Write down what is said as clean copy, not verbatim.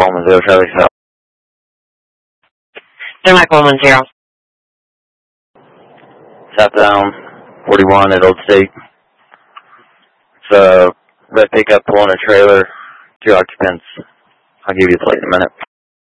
110, Charlie South. Denmark 110. Southbound 41 at Old State. It's a red pickup pulling a trailer, 2 occupants. I'll give you the plate in a minute.